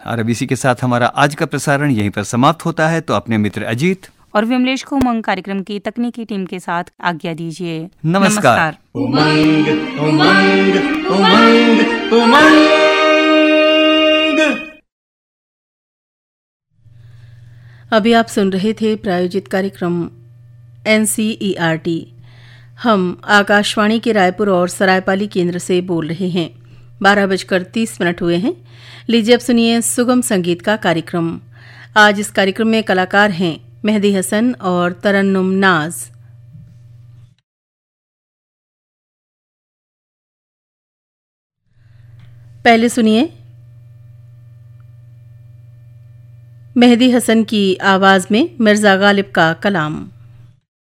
और अब इसी के साथ हमारा आज का प्रसारण यहीं पर समाप्त होता है। तो अपने मित्र अजीत और विमलेश को उमंग कार्यक्रम की तकनीकी टीम के साथ आज्ञा दीजिए। नमस्कार। उमंग उमंग उमंग उमंग। अभी आप सुन रहे थे प्रायोजित कार्यक्रम NCERT। हम आकाशवाणी के रायपुर और सरायपाली केंद्र से बोल रहे हैं। 12:30 हुए हैं। लीजिए अब सुनिए सुगम संगीत का कार्यक्रम। आज इस कार्यक्रम में कलाकार हैं मेहदी हसन और तरन्नुम नाज। पहले सुनिए मेहदी हसन की आवाज में मिर्जा गालिब का कलाम।